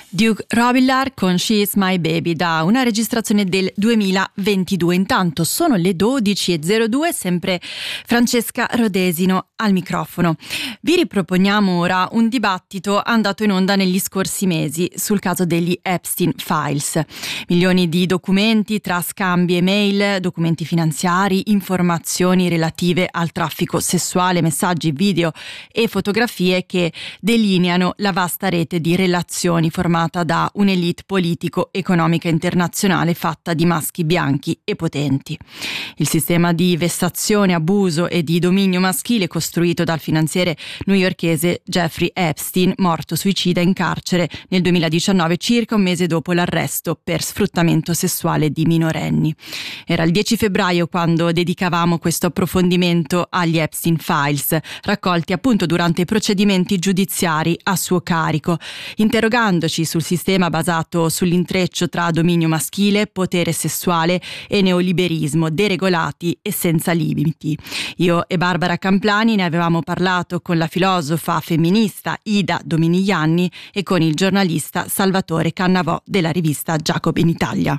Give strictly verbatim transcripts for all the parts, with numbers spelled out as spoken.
Duke Robillard con She Is My Baby, da una registrazione del duemilaventidue. Intanto sono le dodici e zero due, sempre Francesca Rodesino al microfono. Vi riproponiamo ora un dibattito andato in onda negli scorsi mesi sul caso degli Epstein Files. Milioni di documenti tra scambi e mail, documenti finanziari, informazioni relative al traffico sessuale, messaggi, video e fotografie che delineano la vasta rete di relazioni formate da un'elite politico-economica internazionale fatta di maschi bianchi e potenti. Il sistema di vessazione, abuso e di dominio maschile costruito dal finanziere newyorkese Jeffrey Epstein, morto suicida in carcere nel duemiladiciannove, circa un mese dopo l'arresto per sfruttamento sessuale di minorenni. Era il dieci febbraio quando dedicavamo questo approfondimento agli Epstein Files, raccolti appunto durante i procedimenti giudiziari a suo carico, interrogandoci sul sistema basato sull'intreccio tra dominio maschile, potere sessuale e neoliberismo, deregolati e senza limiti. Io e Barbara Camplani ne avevamo parlato con la filosofa femminista Ida Dominigliani e con il giornalista Salvatore Cannavò della rivista Jacobin Italia.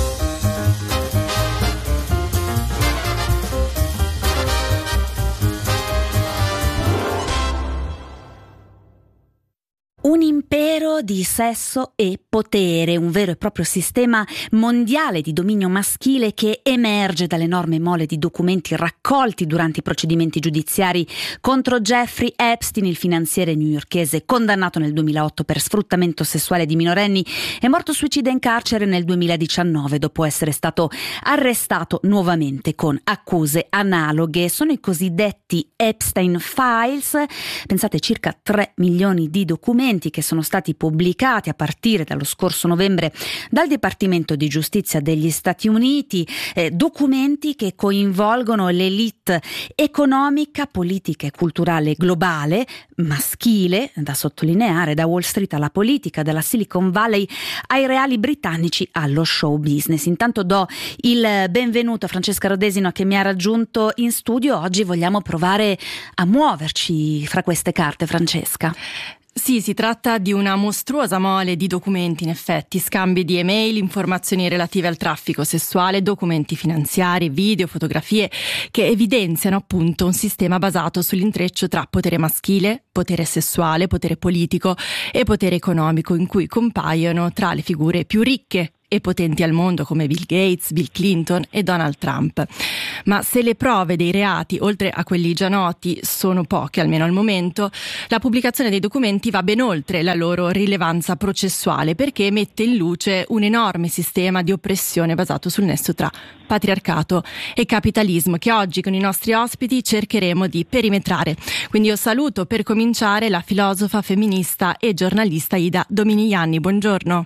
Un impero di sesso e potere, un vero e proprio sistema mondiale di dominio maschile che emerge dall'enorme mole di documenti raccolti durante i procedimenti giudiziari contro Jeffrey Epstein, il finanziere newyorkese condannato nel duemilaotto per sfruttamento sessuale di minorenni e morto suicida in carcere nel duemiladiciannove dopo essere stato arrestato nuovamente con accuse analoghe. Sono i cosiddetti Epstein Files, pensate circa tre milioni di documenti che sono stati pubblicati a partire dallo scorso novembre dal Dipartimento di Giustizia degli Stati Uniti, eh, documenti che coinvolgono l'elite economica, politica e culturale globale, maschile, da sottolineare, da Wall Street alla politica, dalla Silicon Valley ai reali britannici allo show business. Intanto do il benvenuto a Francesca Rodesino che mi ha raggiunto in studio. Oggi vogliamo provare a muoverci fra queste carte, Francesca. Sì, si tratta di una mostruosa mole di documenti, in effetti, scambi di email, informazioni relative al traffico sessuale, documenti finanziari, video, fotografie che evidenziano appunto un sistema basato sull'intreccio tra potere maschile, potere sessuale, potere politico e potere economico, in cui compaiono tra le figure più ricche e potenti al mondo come Bill Gates, Bill Clinton e Donald Trump. Ma se le prove dei reati, oltre a quelli già noti, sono poche, almeno al momento, la pubblicazione dei documenti va ben oltre la loro rilevanza processuale, perché mette in luce un enorme sistema di oppressione basato sul nesso tra patriarcato e capitalismo, che oggi con i nostri ospiti cercheremo di perimetrare. Quindi io saluto per cominciare la filosofa femminista e giornalista Ida Dominigliani. Buongiorno.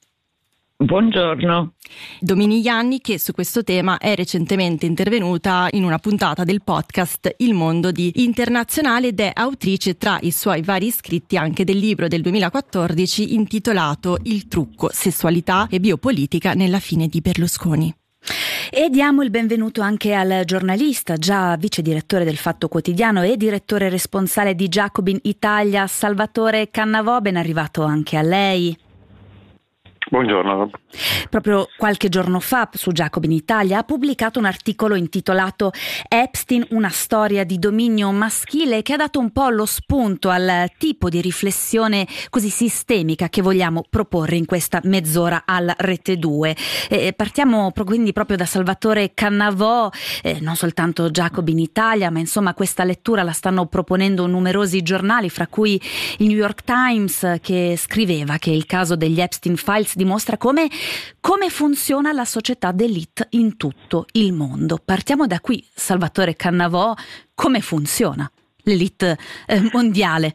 Buongiorno. Dominigliani, che su questo tema è recentemente intervenuta in una puntata del podcast Il Mondo di Internazionale ed è autrice tra i suoi vari scritti anche del libro del duemilaquattordici intitolato Il trucco, sessualità e biopolitica nella fine di Berlusconi. E diamo il benvenuto anche al giornalista, già vice direttore del Fatto Quotidiano e direttore responsabile di Jacobin Italia, Salvatore Cannavò. Ben arrivato anche a lei. Buongiorno. Proprio qualche giorno fa su Jacobin Italia ha pubblicato un articolo intitolato Epstein, una storia di dominio maschile, che ha dato un po' lo spunto al tipo di riflessione così sistemica che vogliamo proporre in questa mezz'ora al Rete due. Eh, partiamo quindi proprio da Salvatore Cannavò, eh, non soltanto Jacobin Italia, ma insomma questa lettura la stanno proponendo numerosi giornali, fra cui il New York Times, che scriveva che il caso degli Epstein Files dimostra come, come funziona la società d'élite in tutto il mondo. Partiamo da qui, Salvatore Cannavò, come funziona l'élite eh, mondiale?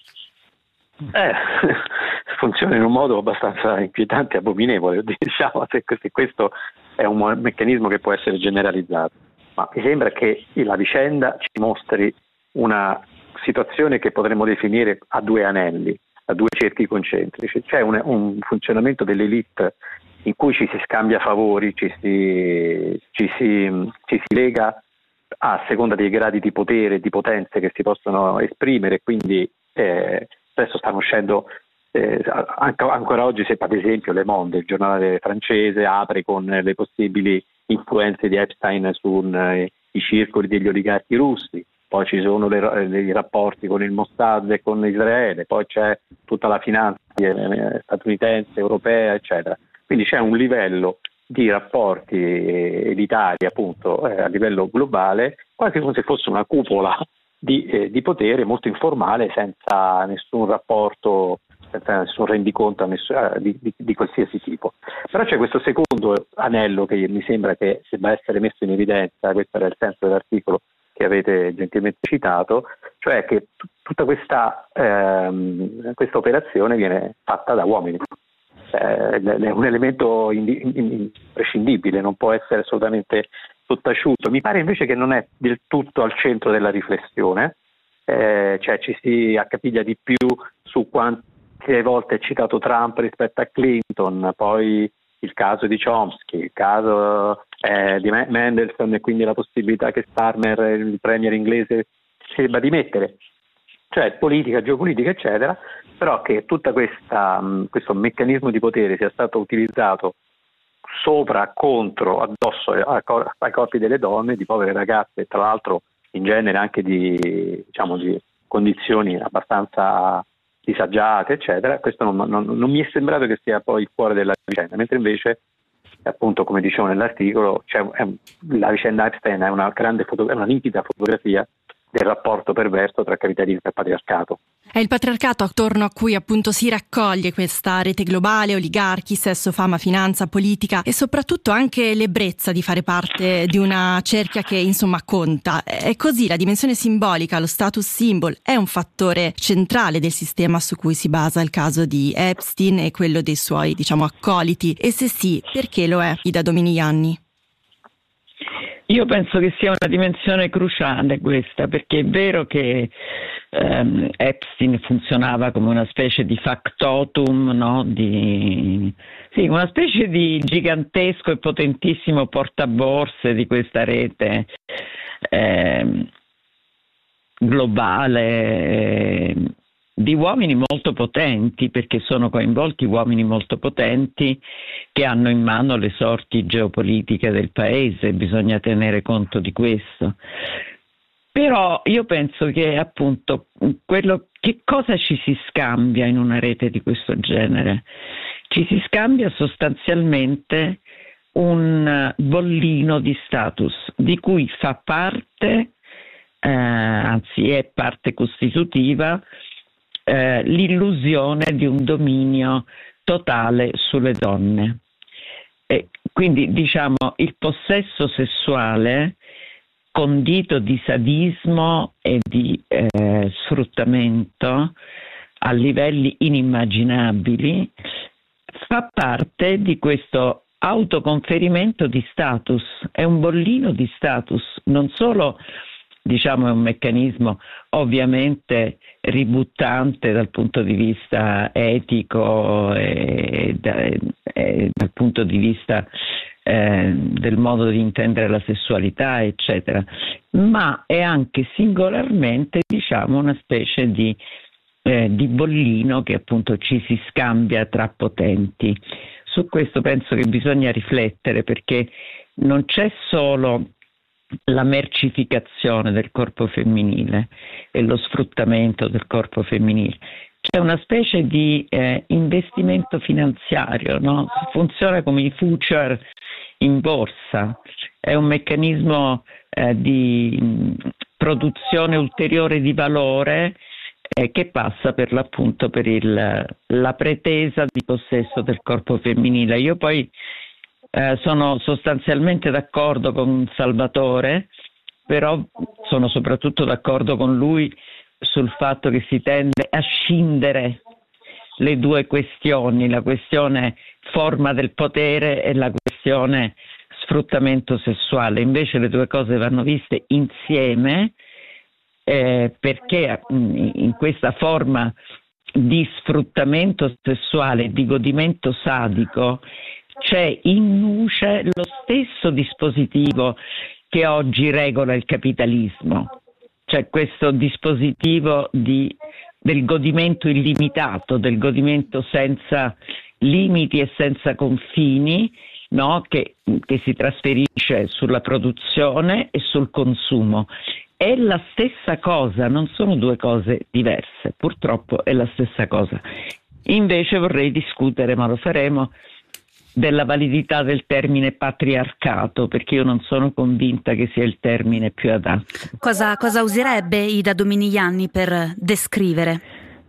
Eh, funziona in un modo abbastanza inquietante e abominevole, diciamo, se questo è un meccanismo che può essere generalizzato, ma mi sembra che la vicenda ci mostri una situazione che potremmo definire a due anelli, a due cerchi concentrici. C'è un, un funzionamento dell'elite in cui ci si scambia favori, ci si, ci si, ci si lega a seconda dei gradi di potere e di potenze che si possono esprimere, quindi eh, adesso stanno uscendo eh, anche, ancora oggi, se ad esempio Le Monde, il giornale francese, apre con le possibili influenze di Epstein sui eh, circoli degli oligarchi russi, poi ci sono le, le, i rapporti con il Mossad e con Israele, poi c'è tutta la finanza eh, statunitense, europea, eccetera. Quindi c'è un livello di rapporti elitari, appunto, eh, a livello globale, quasi come se fosse una cupola di, eh, di potere molto informale, senza nessun rapporto, senza nessun rendiconto ness- eh, di, di, di qualsiasi tipo. Però c'è questo secondo anello che mi sembra che debba essere messo in evidenza, questo era il senso dell'articolo che avete gentilmente citato, cioè che t- tutta questa, ehm, questa operazione viene fatta da uomini. Eh, è un elemento imprescindibile, non può essere assolutamente sottaciuto. Mi pare invece che non è del tutto al centro della riflessione, eh, cioè ci si accapiglia di più su quante volte è citato Trump rispetto a Clinton, poi il caso di Chomsky, il caso eh, di Mendelssohn e quindi la possibilità che Starmer, il premier inglese, si debba dimettere, cioè politica, geopolitica, eccetera, però che tutto questo meccanismo di potere sia stato utilizzato sopra, contro, addosso ai, ai corpi delle donne, di povere ragazze, tra l'altro in genere anche di, diciamo, di condizioni abbastanza disagiate, eccetera. Questo non, non, non mi è sembrato che sia poi il cuore della vicenda, mentre invece, appunto, come dicevo nell'articolo, c'è, è, la vicenda Epstein è una grande foto, è una nitida fotografia del rapporto perverso tra capitalismo e patriarcato. È il patriarcato attorno a cui appunto si raccoglie questa rete globale, oligarchi, sesso, fama, finanza, politica e soprattutto anche l'ebbrezza di fare parte di una cerchia che insomma conta. È così, la dimensione simbolica, lo status symbol è un fattore centrale del sistema su cui si basa il caso di Epstein e quello dei suoi, diciamo, accoliti. E se sì, perché lo è, Ida Dominiani? Io penso che sia una dimensione cruciale questa, perché è vero che ehm, Epstein funzionava come una specie di factotum, no? di, sì, una specie di gigantesco e potentissimo portaborse di questa rete ehm, globale, eh, di uomini molto potenti, perché sono coinvolti uomini molto potenti che hanno in mano le sorti geopolitiche del paese, bisogna tenere conto di questo. Però io penso che appunto quello, che cosa ci si scambia in una rete di questo genere? Ci si scambia sostanzialmente un bollino di status di cui fa parte, eh, anzi è parte costitutiva, Eh, l'illusione di un dominio totale sulle donne. E quindi diciamo il possesso sessuale condito di sadismo e di eh, sfruttamento a livelli inimmaginabili fa parte di questo autoconferimento di status, è un bollino di status, non solo diciamo è un meccanismo ovviamente ributtante dal punto di vista etico e, e, e dal punto di vista eh, del modo di intendere la sessualità, eccetera, ma è anche singolarmente diciamo una specie di, eh, di bollino che appunto ci si scambia tra potenti. Su questo penso che bisogna riflettere, perché non c'è solo la mercificazione del corpo femminile e lo sfruttamento del corpo femminile, c'è una specie di eh, investimento finanziario, no? Funziona come i future in borsa, è un meccanismo eh, di mh, produzione ulteriore di valore eh, che passa per l'appunto per il, la pretesa di possesso del corpo femminile. Io poi Eh, sono sostanzialmente d'accordo con Salvatore, però sono soprattutto d'accordo con lui sul fatto che si tende a scindere le due questioni, la questione forma del potere e la questione sfruttamento sessuale. Invece le due cose vanno viste insieme eh, perché in questa forma di sfruttamento sessuale, di godimento sadico, c'è in nuce lo stesso dispositivo che oggi regola il capitalismo, cioè questo dispositivo di del godimento illimitato, del godimento senza limiti e senza confini, no? che, che si trasferisce sulla produzione e sul consumo. È la stessa cosa, non sono due cose diverse, purtroppo è la stessa cosa. Invece vorrei discutere, ma lo faremo, della validità del termine patriarcato, perché io non sono convinta che sia il termine più adatto. Cosa, cosa userebbe Ida Dominigliani per descrivere?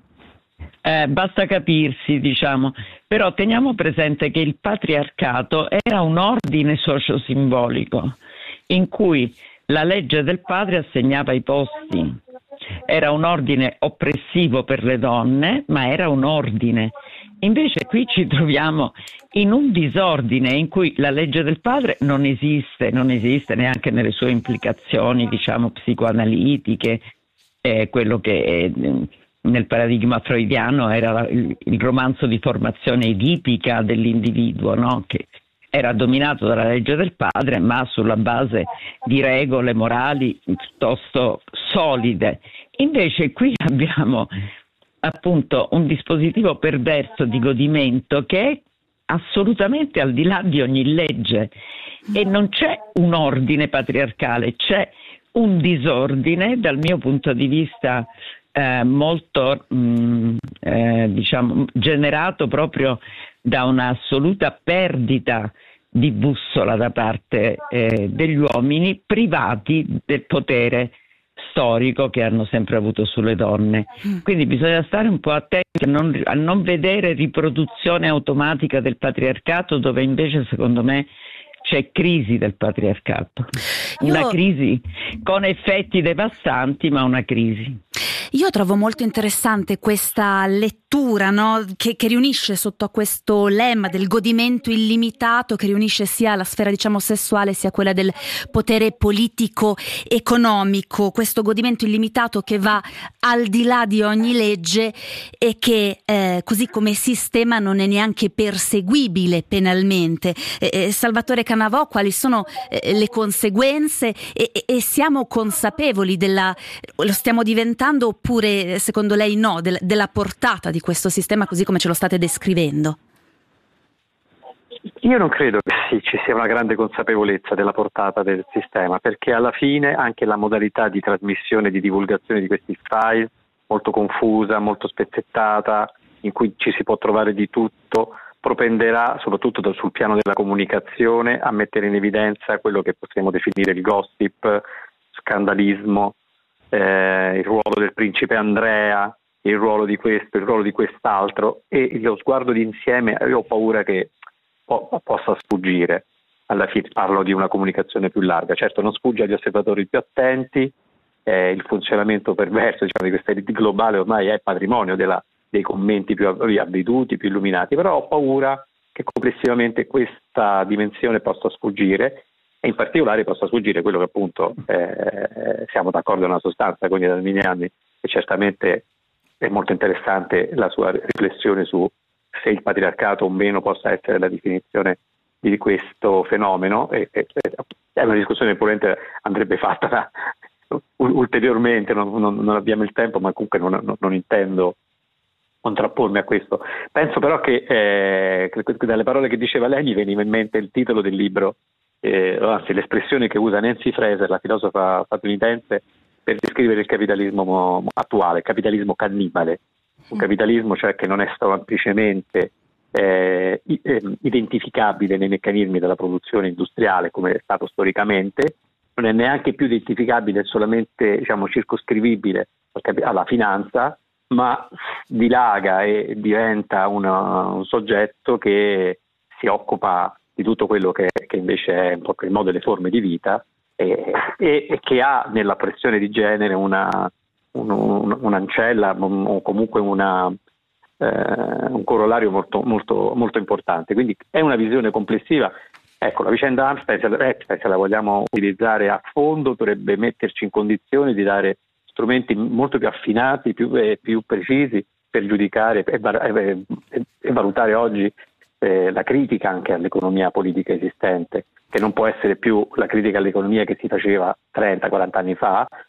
Eh, basta capirsi, diciamo, però teniamo presente che il patriarcato era un ordine sociosimbolico in cui la legge del padre assegnava i posti. Era un ordine oppressivo per le donne, ma era un ordine. Invece qui ci troviamo in un disordine in cui la legge del padre non esiste, non esiste neanche nelle sue implicazioni, diciamo, psicoanalitiche, eh, quello che eh, nel paradigma freudiano era il, il romanzo di formazione edipica dell'individuo, no? Che era dominato dalla legge del padre, ma sulla base di regole morali piuttosto solide. Invece qui abbiamo appunto un dispositivo perverso di godimento che è assolutamente al di là di ogni legge, e non c'è un ordine patriarcale, c'è un disordine dal mio punto di vista eh, molto mh, eh, diciamo generato proprio da un'assoluta perdita di bussola da parte eh, degli uomini, privati del potere storico che hanno sempre avuto sulle donne. Quindi bisogna stare un po' attenti a non, a non vedere riproduzione automatica del patriarcato, dove invece secondo me c'è crisi del patriarcato. Una Io... crisi con effetti devastanti, ma una crisi. Io trovo molto interessante questa lettura, no? che, che riunisce sotto a questo lemma del godimento illimitato, che riunisce sia la sfera, diciamo, sessuale sia quella del potere politico economico, questo godimento illimitato che va al di là di ogni legge e che eh, così come sistema non è neanche perseguibile penalmente. Eh, Salvatore Cannavò, quali sono eh, le conseguenze e, e, e siamo consapevoli della, lo stiamo diventando, oppure secondo lei no, del, della portata di questo sistema così come ce lo state descrivendo? Io non credo che sì, ci sia una grande consapevolezza della portata del sistema, perché alla fine anche la modalità di trasmissione e di divulgazione di questi file, molto confusa, molto spezzettata, in cui ci si può trovare di tutto, propenderà soprattutto sul piano della comunicazione a mettere in evidenza quello che possiamo definire il gossip, scandalismo, Eh, il ruolo del principe Andrea, il ruolo di questo, il ruolo di quest'altro, e lo sguardo d'insieme io ho paura che po- possa sfuggire. Alla fine parlo di una comunicazione più larga, certo non sfugge agli osservatori più attenti, eh, il funzionamento perverso, diciamo, di questa elite globale ormai è patrimonio della, dei commenti più avveduti, più illuminati, però ho paura che complessivamente questa dimensione possa sfuggire, e in particolare possa sfuggire quello che appunto eh, siamo d'accordo nella sostanza con i Dalminiani, e certamente è molto interessante la sua riflessione su se il patriarcato o meno possa essere la definizione di questo fenomeno, e, e, è una discussione che probabilmente andrebbe fatta da, ulteriormente, non, non, non abbiamo il tempo, ma comunque non, non, non intendo contrappormi a questo. Penso però che eh, dalle parole che diceva lei mi veniva in mente il titolo del libro, Eh, anzi l'espressione che usa Nancy Fraser, la filosofa statunitense, per descrivere il capitalismo attuale, il capitalismo cannibale, un capitalismo cioè che non è semplicemente eh, identificabile nei meccanismi della produzione industriale come è stato storicamente, non è neanche più identificabile solamente, diciamo, circoscrivibile alla finanza, ma dilaga e diventa una, un soggetto che si occupa di tutto quello che, che invece è in qualche modo le forme di vita, e, e, e che ha nella pressione di genere una, un, un, un'ancella o comunque una, eh, un corollario molto, molto, molto importante. Quindi è una visione complessiva. Ecco, la vicenda Amstrad, se la vogliamo utilizzare a fondo, dovrebbe metterci in condizione di dare strumenti molto più affinati, più, eh, più precisi per giudicare e, e, e valutare oggi Eh, la critica anche all'economia politica esistente, che non può essere più la critica all'economia che si faceva trenta quaranta anni fa,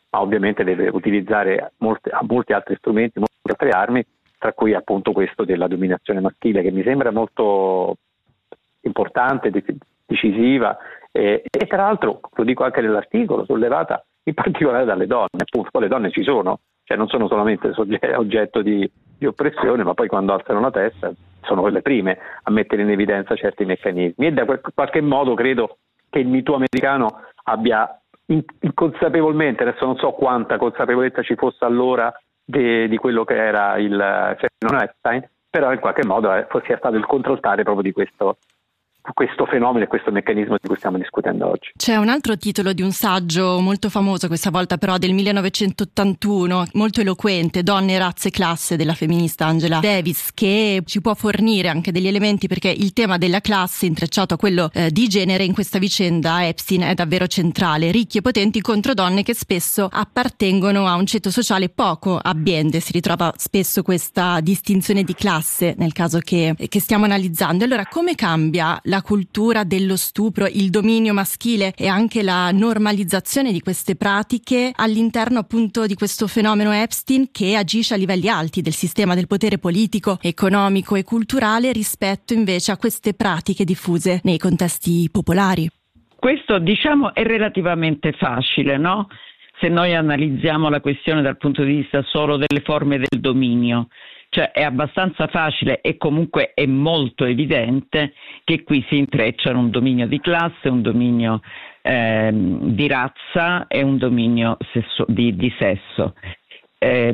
ma ovviamente deve utilizzare molte, molti altri strumenti, molte altre armi, tra cui appunto questo della dominazione maschile, che mi sembra molto importante, decisiva e, e tra l'altro, lo dico anche nell'articolo, sollevata in particolare dalle donne. Appunto, poi le donne ci sono, cioè non sono solamente sogge- oggetto di, di oppressione, ma poi quando alzano la testa sono quelle prime a mettere in evidenza certi meccanismi, e da quel, qualche modo credo che il Me Too americano abbia inconsapevolmente, adesso non so quanta consapevolezza ci fosse allora de, di quello che era il fenomeno Epstein, però in qualche modo eh, sia stato il contraltare proprio di questo questo fenomeno e questo meccanismo di cui stiamo discutendo oggi. C'è un altro titolo di un saggio molto famoso, questa volta però del millenovecentottantuno, molto eloquente, Donne, razze, classe, della femminista Angela Davis, che ci può fornire anche degli elementi, perché il tema della classe intrecciato a quello eh, di genere in questa vicenda Epstein è davvero centrale. Ricchi e potenti contro donne che spesso appartengono a un ceto sociale poco abbiente. Si ritrova spesso questa distinzione di classe nel caso che, che stiamo analizzando. Allora, come cambia la cultura dello stupro, il dominio maschile e anche la normalizzazione di queste pratiche all'interno appunto di questo fenomeno Epstein, che agisce a livelli alti del sistema del potere politico, economico e culturale, rispetto invece a queste pratiche diffuse nei contesti popolari? Questo, diciamo, è relativamente facile, no? Se noi analizziamo la questione dal punto di vista solo delle forme del dominio. Cioè è abbastanza facile e comunque è molto evidente che qui si intrecciano un dominio di classe, un dominio eh, di razza e un dominio sesso, di, di sesso. Eh,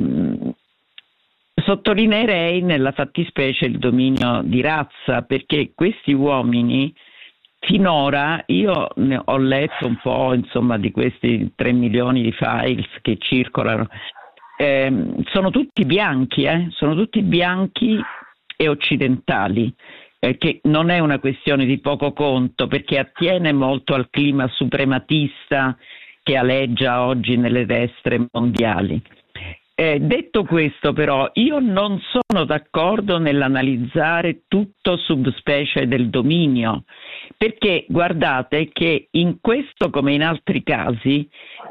sottolineerei nella fattispecie il dominio di razza, perché questi uomini finora, io ne ho letto un po', insomma, di questi tre milioni di files che circolano. Eh, sono tutti bianchi, eh? sono tutti bianchi e occidentali, eh, che non è una questione di poco conto, perché attiene molto al clima suprematista che aleggia oggi nelle destre mondiali. Eh, detto questo, però, io non sono d'accordo nell'analizzare tutto subspecie del dominio, perché guardate che in questo come in altri casi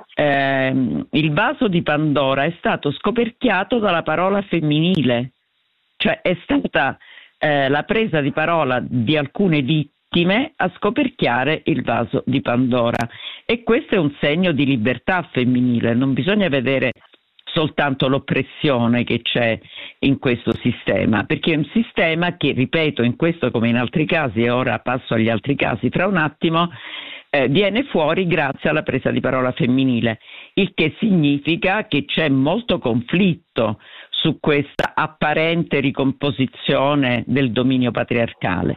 ehm, il vaso di Pandora è stato scoperchiato dalla parola femminile, cioè è stata eh, la presa di parola di alcune vittime a scoperchiare il vaso di Pandora, e questo è un segno di libertà femminile. Non bisogna vedere soltanto l'oppressione che c'è in questo sistema, perché è un sistema che, ripeto, in questo come in altri casi, e ora passo agli altri casi tra un attimo, eh, viene fuori grazie alla presa di parola femminile, il che significa che c'è molto conflitto su questa apparente ricomposizione del dominio patriarcale.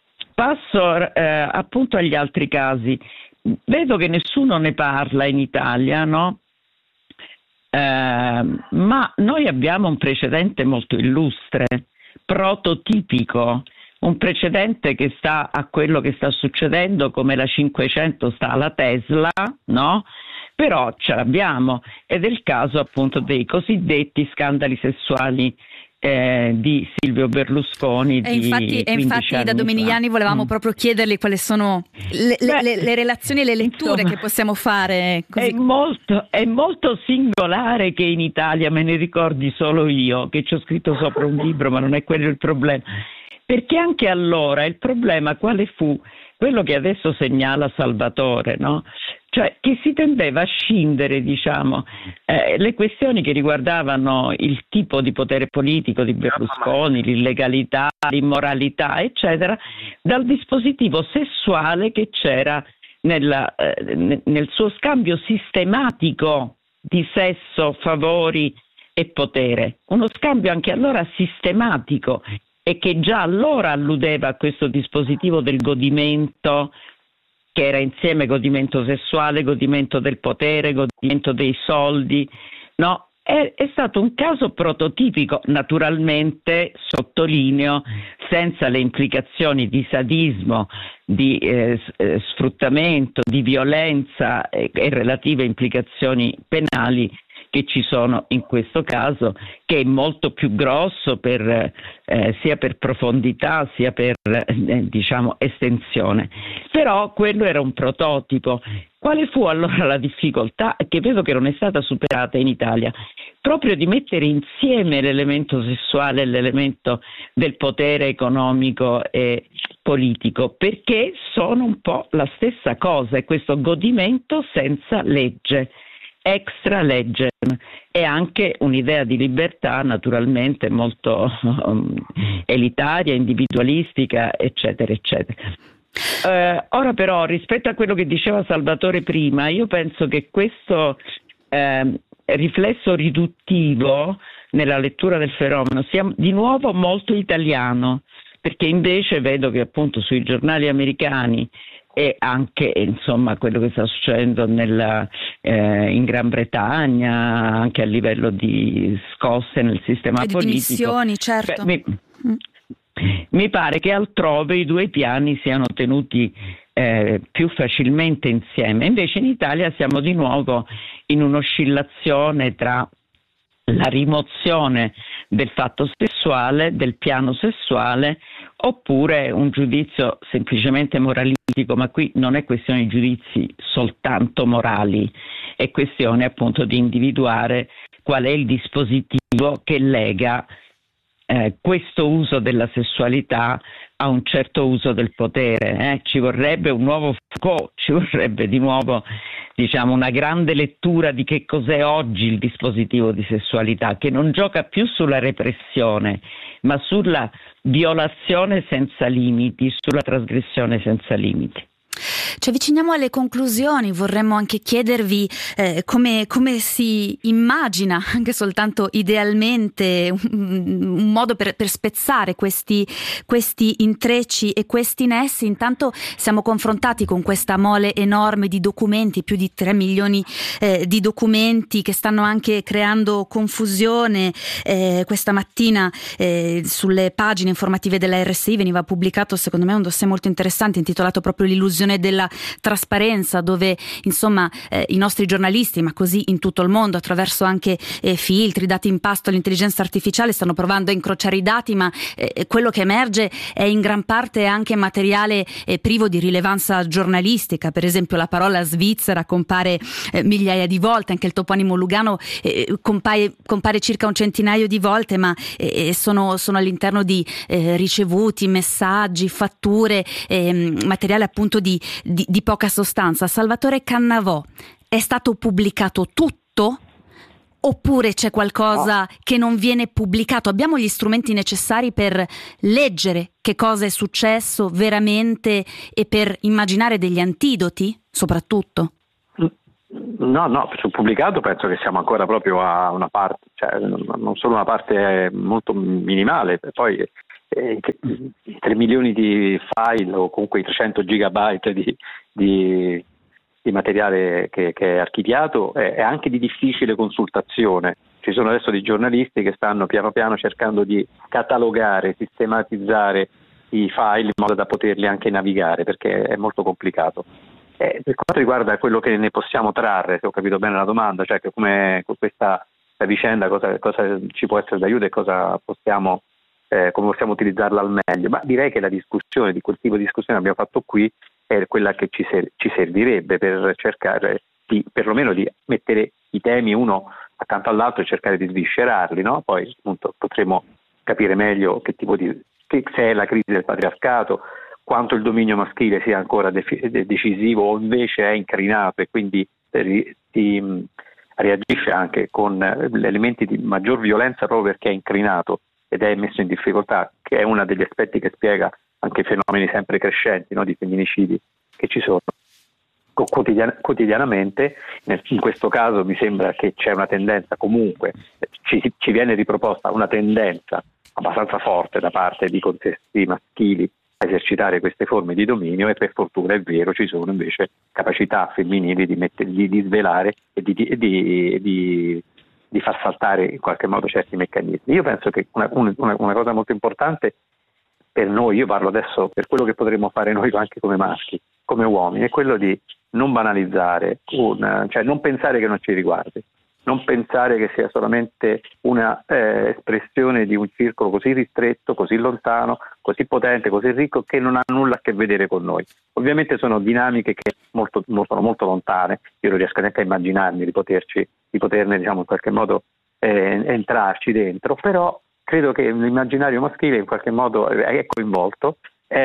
Passo eh, appunto agli altri casi. Vedo che nessuno ne parla in Italia, no? Eh, ma noi abbiamo un precedente molto illustre, prototipico, un precedente che sta a quello che sta succedendo come la cinquecento sta alla Tesla, no? Però ce l'abbiamo, ed è il caso appunto dei cosiddetti scandali sessuali Eh, di Silvio Berlusconi. E infatti, e infatti da Dominigliani fa. volevamo mm. proprio chiedergli quali sono le, Beh, le, le relazioni e le letture insomma, che possiamo fare. Così. È molto, è molto singolare che in Italia me ne ricordi solo io, che ci ho scritto sopra un libro, ma non è quello il problema. Perché anche allora il problema quale fu? Quello che adesso segnala Salvatore, no? Cioè che si tendeva a scindere, diciamo, eh, le questioni che riguardavano il tipo di potere politico di Berlusconi, l'illegalità, l'immoralità, eccetera, dal dispositivo sessuale che c'era nella, eh, nel suo scambio sistematico di sesso, favori e potere. Uno scambio anche allora sistematico, e che già allora alludeva a questo dispositivo del godimento, che era insieme godimento sessuale, godimento del potere, godimento dei soldi, no? È, è stato un caso prototipico, naturalmente, sottolineo, senza le implicazioni di sadismo, di eh, sfruttamento, di violenza e, e relative implicazioni penali che ci sono in questo caso, che è molto più grosso per, eh, sia per profondità sia per eh, diciamo estensione. Però quello era un prototipo. Quale fu allora la difficoltà, che vedo che non è stata superata in Italia? Proprio di mettere insieme l'elemento sessuale e l'elemento del potere economico e politico, perché sono un po' la stessa cosa, è questo godimento senza legge, extra legge, e anche un'idea di libertà naturalmente molto um, elitaria, individualistica, eccetera, eccetera. Uh, ora però, rispetto a quello che diceva Salvatore prima, io penso che questo eh, riflesso riduttivo nella lettura del fenomeno sia di nuovo molto italiano, perché invece vedo che appunto sui giornali americani e anche insomma quello che sta succedendo nella, eh, in Gran Bretagna, anche a livello di scosse nel sistema e di politico, dimissioni, certo. Beh, mi, mm. mi pare che altrove i due piani siano tenuti eh, più facilmente insieme, invece in Italia siamo di nuovo in un'oscillazione tra la rimozione del fatto sessuale, del piano sessuale, oppure un giudizio semplicemente moralistico, ma qui non è questione di giudizi soltanto morali, è questione appunto di individuare qual è il dispositivo che lega eh, questo uso della sessualità a un certo uso del potere. Eh? Ci vorrebbe un nuovo Foucault, ci vorrebbe di nuovo diciamo una grande lettura di che cos'è oggi il dispositivo di sessualità, che non gioca più sulla repressione, ma sulla violazione senza limiti, sulla trasgressione senza limiti. Ci avviciniamo alle conclusioni, vorremmo anche chiedervi eh, come, come si immagina, anche soltanto idealmente, un, un modo per, per spezzare questi, questi intrecci e questi nessi. Intanto siamo confrontati con questa mole enorme di documenti, più di tre milioni eh, di documenti che stanno anche creando confusione. Eh, questa mattina eh, sulle pagine informative della R S I veniva pubblicato secondo me un dossier molto interessante intitolato proprio L'illusione della trasparenza, dove insomma eh, i nostri giornalisti, ma così in tutto il mondo, attraverso anche eh, filtri dati in pasto all'intelligenza artificiale, stanno provando a incrociare i dati, ma eh, quello che emerge è in gran parte anche materiale eh, privo di rilevanza giornalistica. Per esempio la parola Svizzera compare eh, migliaia di volte, anche il toponimo Lugano eh, compare, compare circa un centinaio di volte, ma eh, sono, sono all'interno di eh, ricevuti, messaggi, fatture, eh, materiale appunto di Di, di poca sostanza. Salvatore Cannavò, è stato pubblicato tutto oppure c'è qualcosa no. che non viene pubblicato? Abbiamo gli strumenti necessari per leggere che cosa è successo veramente e per immaginare degli antidoti soprattutto? No, no, sul pubblicato penso che siamo ancora proprio a una parte, cioè non solo una parte molto minimale, poi Eh, i tre milioni di file o comunque i trecento gigabyte di, di, di materiale che, che è archiviato è, è anche di difficile consultazione. Ci sono adesso dei giornalisti che stanno piano piano cercando di catalogare, sistematizzare i file in modo da poterli anche navigare, perché è molto complicato. Eh, per quanto riguarda quello che ne possiamo trarre, se ho capito bene la domanda, cioè che come questa vicenda cosa, cosa ci può essere d'aiuto e cosa possiamo Eh, come possiamo utilizzarla al meglio, ma direi che la discussione, di quel tipo di discussione che abbiamo fatto qui, è quella che ci, ser- ci servirebbe per cercare di, perlomeno di mettere i temi uno accanto all'altro e cercare di sviscerarli, no? Poi appunto potremo capire meglio che tipo di, che, se è la crisi del patriarcato, quanto il dominio maschile sia ancora de- de- decisivo o invece è incrinato e quindi ri- si mh, reagisce anche con elementi di maggior violenza proprio perché è incrinato ed è messo in difficoltà, che è uno degli aspetti che spiega anche i fenomeni sempre crescenti, no, di femminicidi che ci sono quotidian- quotidianamente. In questo caso mi sembra che c'è una tendenza comunque, ci, ci viene riproposta una tendenza abbastanza forte da parte di contesti maschili a esercitare queste forme di dominio, e per fortuna è vero, ci sono invece capacità femminili di, metter- di, di svelare e di, di, di, di di far saltare in qualche modo certi meccanismi. Io penso che una, una, una cosa molto importante per noi, io parlo adesso per quello che potremmo fare noi anche come maschi, come uomini, è quello di non banalizzare, un, cioè non pensare che non ci riguardi, non pensare che sia solamente una eh, espressione di un circolo così ristretto, così lontano, così potente, così ricco, che non ha nulla a che vedere con noi. Ovviamente sono dinamiche che molto, sono molto lontane, io non riesco neanche a immaginarmi di poterci, di poterne diciamo in qualche modo eh, entrarci dentro, però credo che l'immaginario maschile in qualche modo è coinvolto,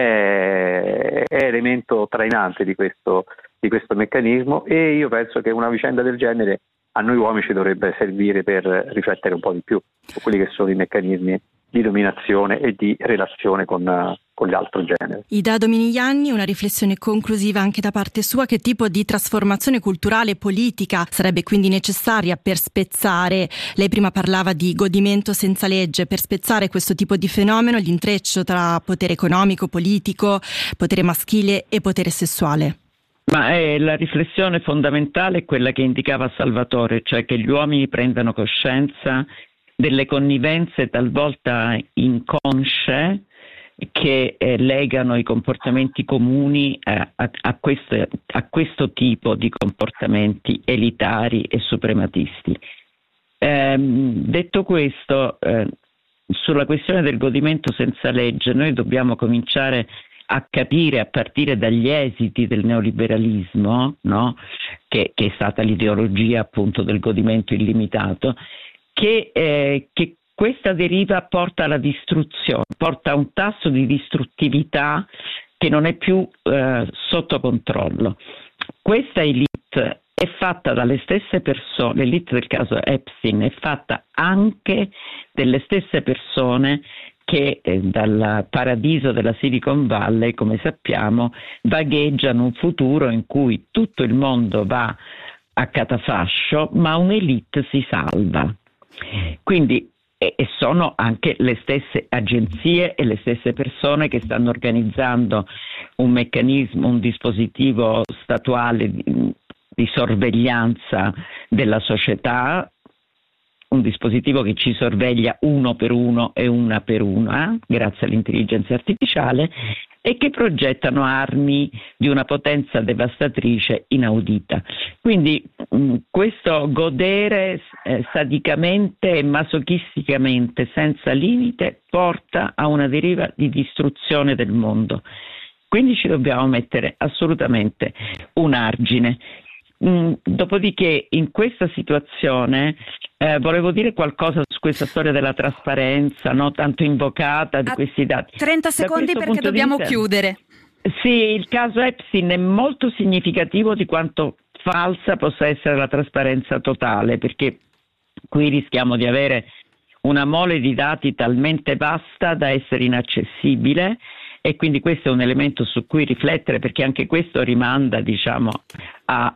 è, è elemento trainante di questo, di questo meccanismo, e io penso che una vicenda del genere a noi uomini ci dovrebbe servire per riflettere un po' di più su quelli che sono i meccanismi di dominazione e di relazione con, con l'altro genere. Ida Dominigliani, una riflessione conclusiva anche da parte sua: che tipo di trasformazione culturale e politica sarebbe quindi necessaria per spezzare, lei prima parlava di godimento senza legge, per spezzare questo tipo di fenomeno, l'intreccio tra potere economico, politico, potere maschile e potere sessuale? Ma è la riflessione fondamentale è quella che indicava Salvatore, cioè che gli uomini prendano coscienza delle connivenze talvolta inconsce che eh, legano i comportamenti comuni a, a, a, questo, a questo tipo di comportamenti elitari e suprematisti. Eh, detto questo, eh, sulla questione del godimento senza legge, noi dobbiamo cominciare a capire, a partire dagli esiti del neoliberalismo, no? che, che è stata l'ideologia appunto del godimento illimitato, che, eh, che questa deriva porta alla distruzione, porta a un tasso di distruttività che non è più eh, sotto controllo. Questa elite è fatta dalle stesse persone, l'elite del caso Epstein è fatta anche delle stesse persone che eh, dal paradiso della Silicon Valley, come sappiamo, vagheggiano un futuro in cui tutto il mondo va a catafascio, ma un'elite si salva. Quindi e, e sono anche le stesse agenzie e le stesse persone che stanno organizzando un meccanismo, un dispositivo statuale di, di sorveglianza della società, un dispositivo che ci sorveglia uno per uno e una per una, grazie all'intelligenza artificiale, e che progettano armi di una potenza devastatrice inaudita. Quindi mh, questo godere eh, sadicamente e masochisticamente senza limite porta a una deriva di distruzione del mondo. Quindi ci dobbiamo mettere assolutamente un argine. Mm, dopodiché in questa situazione eh, volevo dire qualcosa su questa storia della trasparenza, no? Tanto invocata di A questi dati. trenta secondi perché dobbiamo vista, chiudere. Sì, il caso Epstein è molto significativo di quanto falsa possa essere la trasparenza totale, perché qui rischiamo di avere una mole di dati talmente vasta da essere inaccessibile. E quindi questo è un elemento su cui riflettere, perché anche questo rimanda, diciamo, a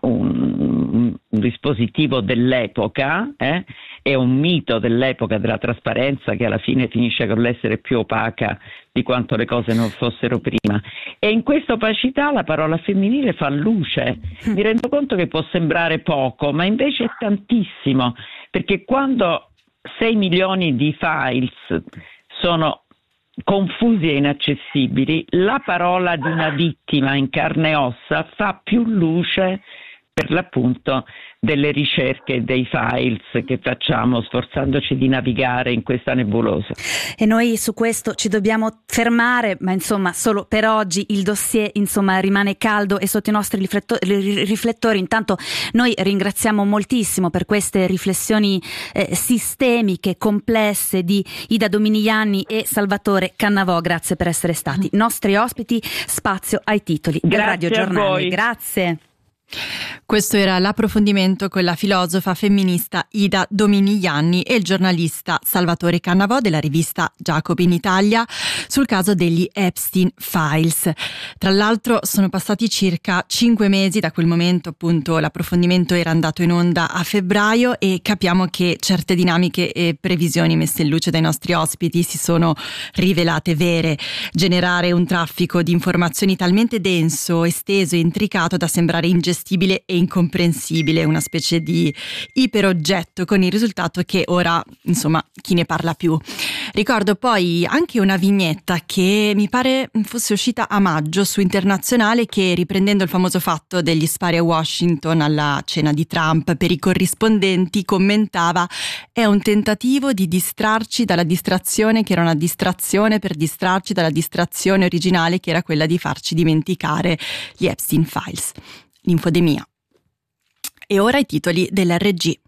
un, un dispositivo dell'epoca, eh? È un mito dell'epoca della trasparenza che alla fine finisce con l'essere più opaca di quanto le cose non fossero prima. E in questa opacità la parola femminile fa luce. Mi rendo conto che può sembrare poco, ma invece è tantissimo, perché quando sei milioni di files sono confusi e inaccessibili, la parola di una vittima in carne e ossa fa più luce per l'appunto delle ricerche dei files che facciamo sforzandoci di navigare in questa nebulosa. E noi su questo ci dobbiamo fermare, ma insomma solo per oggi il dossier insomma rimane caldo e sotto i nostri riflettori. Intanto noi ringraziamo moltissimo per queste riflessioni eh, sistemiche, complesse di Ida Dominigliani e Salvatore Cannavò. Grazie per essere stati nostri ospiti. Spazio ai titoli del Radio Giornale. Grazie. Questo era l'approfondimento con la filosofa femminista Ida Dominigliani e il giornalista Salvatore Cannavò della rivista Jacobin Italia sul caso degli Epstein Files. Tra l'altro sono passati circa cinque mesi da quel momento, appunto l'approfondimento era andato in onda a febbraio, e capiamo che certe dinamiche e previsioni messe in luce dai nostri ospiti si sono rivelate vere. Generare un traffico di informazioni talmente denso, esteso e intricato da sembrare ingestibile ingestibile e incomprensibile, una specie di iperoggetto, con il risultato che ora, insomma, chi ne parla più. Ricordo poi anche una vignetta che mi pare fosse uscita a maggio su Internazionale, che, riprendendo il famoso fatto degli spari a Washington alla cena di Trump per i corrispondenti, commentava: è un tentativo di distrarci dalla distrazione che era una distrazione per distrarci dalla distrazione originale, che era quella di farci dimenticare gli Epstein Files. L'infodemia. E ora i titoli dell'R G.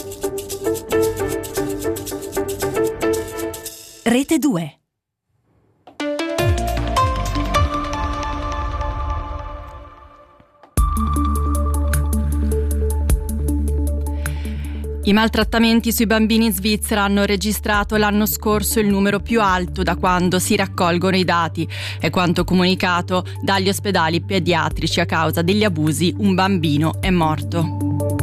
Rete due. I maltrattamenti sui bambini in Svizzera hanno registrato l'anno scorso il numero più alto da quando si raccolgono i dati. È quanto comunicato dagli ospedali pediatrici. A causa degli abusi un bambino è morto.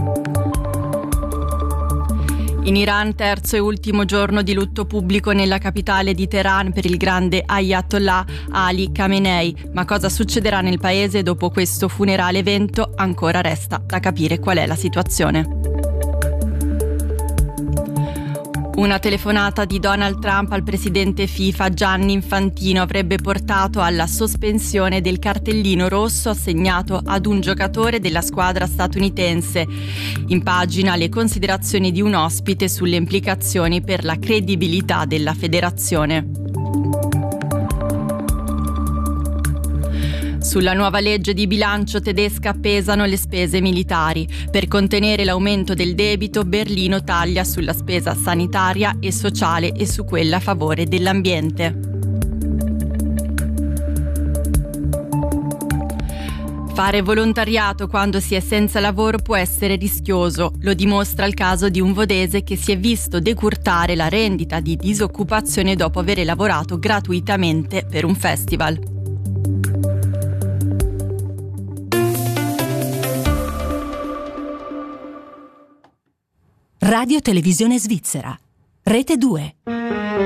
In Iran, terzo e ultimo giorno di lutto pubblico nella capitale di Teheran per il grande Ayatollah Ali Khamenei. Ma cosa succederà nel paese dopo questo funerale evento? Ancora resta da capire qual è la situazione. Una telefonata di Donald Trump al presidente FIFA Gianni Infantino avrebbe portato alla sospensione del cartellino rosso assegnato ad un giocatore della squadra statunitense. In pagina le considerazioni di un ospite sulle implicazioni per la credibilità della federazione. Sulla nuova legge di bilancio tedesca pesano le spese militari. Per contenere l'aumento del debito, Berlino taglia sulla spesa sanitaria e sociale e su quella a favore dell'ambiente. Fare volontariato quando si è senza lavoro può essere rischioso. Lo dimostra il caso di un vodese che si è visto decurtare la rendita di disoccupazione dopo aver lavorato gratuitamente per un festival. Radio Televisione Svizzera. Rete due.